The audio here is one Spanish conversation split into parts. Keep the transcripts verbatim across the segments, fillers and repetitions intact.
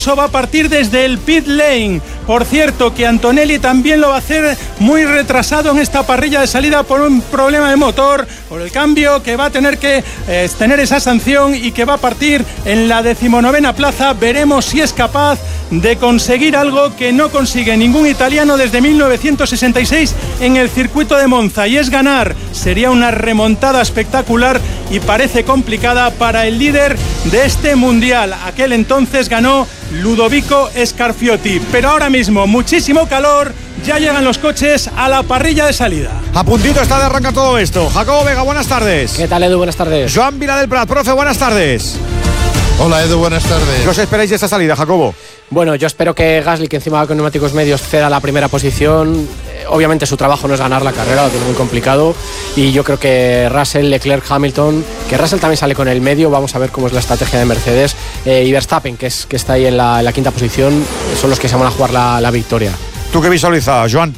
va a partir desde el pit lane. Por cierto, que Antonelli también lo va a hacer muy retrasado en esta parrilla de salida por un problema de motor, por el cambio, que va a tener que eh, tener esa sanción y que va a partir en la decimonovena plaza. Veremos si es capaz de conseguir algo que no consigue ningún italiano desde mil novecientos sesenta y seis en el circuito de Monza, y es ganar. Sería una remontada espectacular y parece complicada para el líder de este mundial. Aquel entonces ganó Ludovico Scarfiotti. Pero ahora mismo muchísimo calor, ya llegan los coches a la parrilla de salida. A puntito está de arrancar todo esto. Jacobo Vega, buenas tardes. ¿Qué tal, Edu? Buenas tardes. Joan Vila del Prat, profe, buenas tardes. Hola, Edu, buenas tardes. ¿Qué os esperáis de esta salida, Jacobo? Bueno, yo espero que Gasly, que encima va con neumáticos medios, ceda la primera posición. Eh, obviamente su trabajo no es ganar la carrera, lo tiene muy complicado. Y yo creo que Russell, Leclerc, Hamilton, que Russell también sale con el medio, vamos a ver cómo es la estrategia de Mercedes. Eh, y Verstappen, que, es, que está ahí en la, en la quinta posición, son los que se van a jugar la, la victoria. ¿Tú qué visualizas, Joan?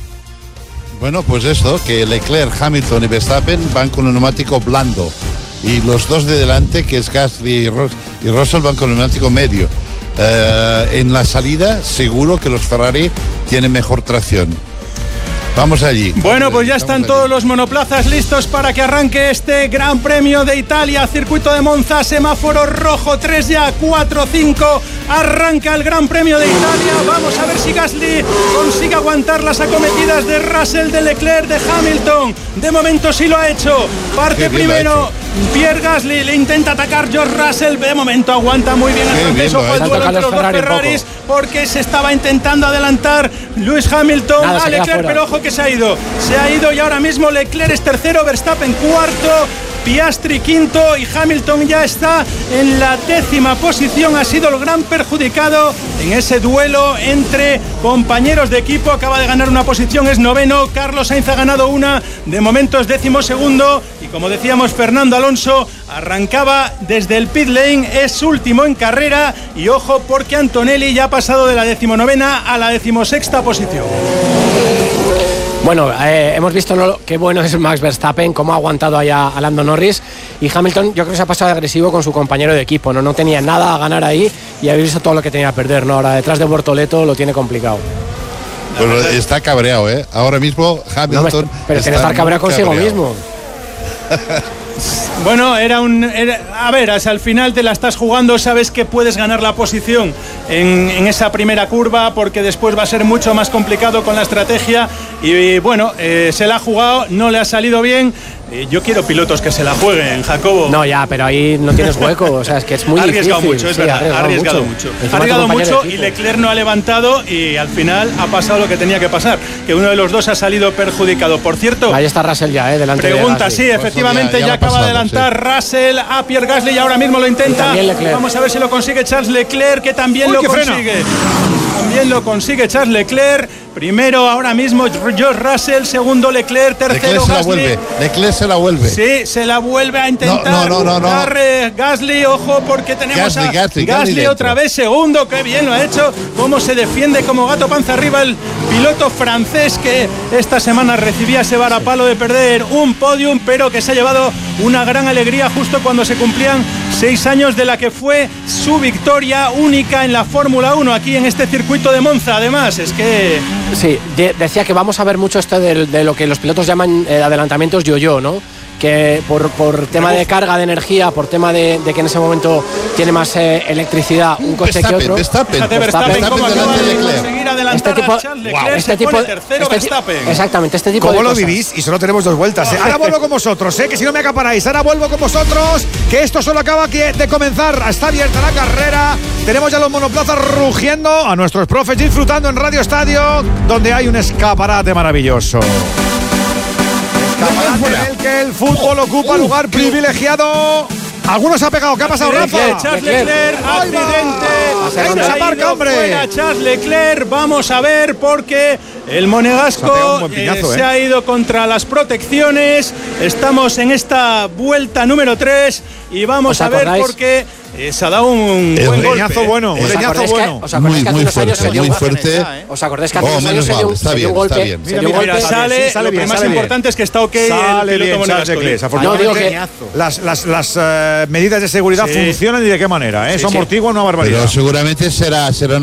Bueno, pues esto, que Leclerc, Hamilton y Verstappen van con un neumático blando. Y los dos de delante, que es Gasly y, Ros- y Russell, van con un neumático medio. Uh, en la salida seguro que los Ferrari tienen mejor tracción. Vamos allí. Bueno, pues ya están todos los monoplazas listos para que arranque este Gran Premio de Italia, circuito de Monza, semáforo rojo, tres ya, cuatro, cinco, arranca el Gran Premio de Italia. Vamos a ver si Gasly consigue aguantar las acometidas de Russell, de Leclerc, de Hamilton. De momento sí lo ha hecho. Parte primero Pierre Gasly, le intenta atacar George Russell. De momento aguanta muy bien el francés. Ojo al duelo entre los dos Ferraris, porque se estaba intentando adelantar Lewis Hamilton Nada, a Leclerc, pero ojo que se ha ido. Se ha ido y ahora mismo Leclerc es tercero, Verstappen cuarto, Piastri quinto y Hamilton ya está en la décima posición. Ha sido el gran perjudicado en ese duelo entre compañeros de equipo. Acaba de ganar una posición, es noveno. Carlos Sainz ha ganado una, de momento es décimo segundo. Y como decíamos, Fernando Alonso arrancaba desde el pit lane, es último en carrera. Y ojo, porque Antonelli ya ha pasado de la decimonovena a la decimosexta posición. Bueno, eh, hemos visto ¿no? qué bueno es Max Verstappen, cómo ha aguantado allá a Lando Norris, y Hamilton yo creo que se ha pasado de agresivo con su compañero de equipo, no no tenía nada a ganar ahí y habéis visto todo lo que tenía a perder, ¿no? Ahora detrás de Bortoleto lo tiene complicado. Pues está cabreado, ¿eh? Ahora mismo Hamilton. No, pero tiene que estar cabreado consigo cabreado. mismo. Bueno, era un... Era, a ver, hasta el final te la estás jugando, sabes que puedes ganar la posición en, en esa primera curva, porque después va a ser mucho más complicado con la estrategia. Y, y bueno, eh, se la ha jugado, no le ha salido bien. Eh, yo quiero pilotos que se la jueguen, Jacobo. No, ya, pero ahí no tienes hueco, o sea, es que es muy ha arriesgado difícil. Mucho, es sí, verdad, arriesgado ha arriesgado mucho. mucho. Ha arriesgado mucho y Leclerc no ha levantado y al final ha pasado lo que tenía que pasar, que uno de los dos ha salido perjudicado. Por cierto, ahí está Russell ya, eh, delante pregunta, de sí, efectivamente, ya, ya, ya acaba pasado, de adelantar sí. Russell a Pierre Gasly y ahora mismo lo intenta. Vamos a ver si lo consigue Charles Leclerc, que también Uy, lo consigue. Frena. También lo consigue Charles Leclerc. Primero ahora mismo George Russell, segundo Leclerc, tercero Leclerc se Gasly. la vuelve. Leclerc se la vuelve. Sí, se la vuelve a intentar. No, no, no, no, no. Gasly, ojo, porque tenemos Gasly, a Gasly, Gasly, Gasly otra vez segundo. Qué bien lo ha hecho. Cómo se defiende como gato panza arriba el piloto francés, que esta semana recibía ese varapalo de perder un podium, pero que se ha llevado una gran alegría justo cuando se cumplían seis años de la que fue su victoria única en la Fórmula uno aquí en este circuito de Monza. Además, es que... Sí, de, decía que vamos a ver mucho esto de, de lo que los pilotos llaman eh, adelantamientos yo-yo, ¿no? Que por, por tema de carga de energía, por tema de, de que en ese momento tiene más eh, electricidad un coche Verstappen, que otro. Verstappen, Fíjate, Verstappen, Verstappen, cómo acaba de de conseguir adelantar este tipo, a Charles Leclerc, wow. este tipo, tercero este Verstappen. Exactamente, este tipo ¿Cómo de lo cosas. vivís? Y solo tenemos dos vueltas, ¿eh? Ahora vuelvo con vosotros, ¿eh? Que si no me acaparáis. Ahora vuelvo con vosotros, que esto solo acaba de comenzar. Está abierta la carrera. Tenemos ya los monoplazas rugiendo, a nuestros profes disfrutando en Radio Estadio, donde hay un escaparate maravilloso. En el que el fútbol ocupa lugar privilegiado. Algunos ha pegado. ¿Qué ha pasado, Rafa? Charles Leclerc, accidente. Ahí se marca, hombre. Fuera Charles Leclerc. Vamos a ver, porque el monegasco se, piñazo, eh, se ha ido contra las protecciones. Estamos en esta vuelta número tres y vamos a ver porque Eh, se ha dado un El buen leñazo golpe. bueno, un ¿Os leñazo acordáis que- bueno. os acordáis Muy, que hace muy unos años fuerte, se dio muy un- fuerte. ¿eh? ¿Os acordáis que hace Oh, unos menos años se dio, mal, un- está se dio un bien, está golpe? bien. Se Mira, dio un mira, golpe. sale, Sale, sí, sale lo bien, más sale bien. importante es que está ok el Sale piloto bien Charles monegasco. Leclerc. No, Afortunadamente, digo que- las, las, las eh, medidas de seguridad Sí. funcionan y de qué manera. ¿eh? Sí, Eso sí. amortigua una barbaridad. Pero seguramente será, será